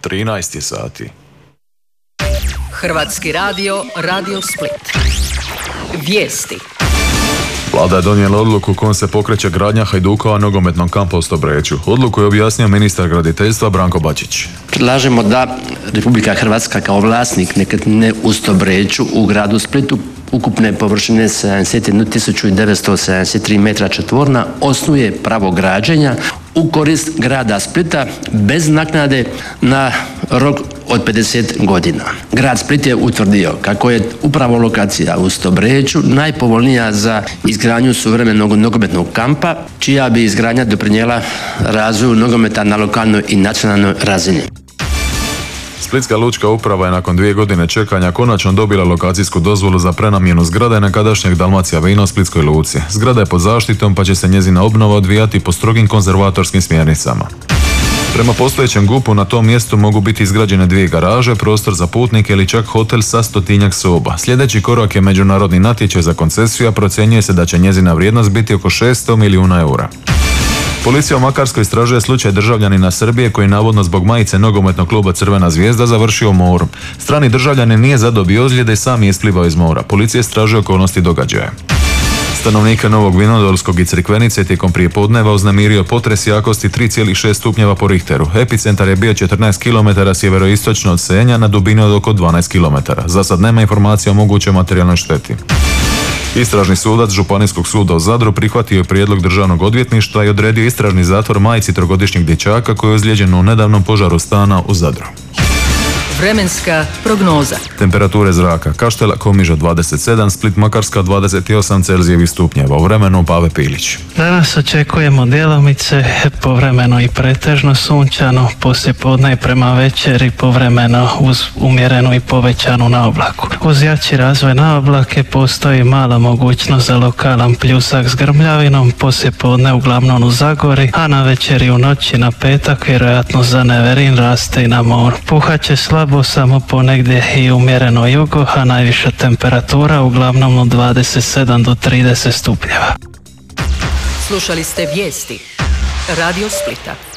13 je sati. Hrvatski radio, Radio Split. Vijesti. Vlada je donijela odluku kojom se pokreće gradnja Hajdukova nogometnog kampa u Stobreču. Odluku je objasnio ministar graditeljstva Branko Bačić. Predlažemo da Republika Hrvatska kao vlasnik nekretnine u Stobreču u gradu Splitu ukupne površine 71.973 metra četvorna osnuje pravo građenja u korist grada Splita bez naknade na rok od 50 godina. Grad Split je utvrdio kako je upravo lokacija u Stobreču najpovoljnija za izgradnju suvremenog nogometnog kampa, čija bi izgradnja doprinijela razvoju nogometa na lokalnoj i nacionalnoj razini. Splitska lučka uprava je nakon 2 godine čekanja konačno dobila lokacijsku dozvolu za prenamjenu zgrade nekadašnjeg Dalmacija Vina u Splitskoj luci. Zgrada je pod zaštitom pa će se njezina obnova odvijati po strogim konzervatorskim smjernicama. Prema postojećem GUP-u na tom mjestu mogu biti izgrađene 2 garaže, prostor za putnike ili čak hotel sa 100-tinjak soba. Sljedeći korak je međunarodni natječaj za koncesiju, a procjenjuje se da će njezina vrijednost biti oko 600 milijuna eura. Policija u Makarskoj istražuje slučaj državljanina Srbije koji navodno zbog majice nogometnog kluba Crvena zvijezda završio u moru. Strani državljanin nije zadobio ozljede i sam je isplivao iz mora. Policija istražuje okolnosti događaja. Stanovnika Novog Vinodolskog i Crikvenice tijekom prijepodneva uznemirio potres jakosti 3,6 stupnjeva po Richteru. Epicentar je bio 14 km sjeveroistočno od Senja na dubini od oko 12 km. Za sad nema informacija o mogućoj materijalnoj šteti. Istražni sudac Županijskog suda u Zadru prihvatio je prijedlog državnog odvjetništva i odredio istražni zatvor majci 3-godišnjeg dječaka koji je ozlijeđen u nedavnom požaru stana u Zadru. Vremenska prognoza. Temperature zraka: Kaštela, Komiža 27, Split, Makarska 28 Celzijevih stupnjeva. U vremenu Pave Pilić. Danas očekujemo djelomice, povremeno i pretežno sunčano, poslijepodne i prema večeri povremeno uz umjerenu i povećanu naoblaku. Uz jači razvoj naoblake postoji mala mogućnost za lokalan pljusak s grmljavinom, poslijepodne uglavnom u Zagori, a na večer i u noći na petak vjerojatno za neverin raste i na moru. Puhaće slabo samo ponegdje i umjereno jugo, a najviša temperatura uglavnom od 27 do 30 stupnjeva. Slušali ste vijesti Radio Splita.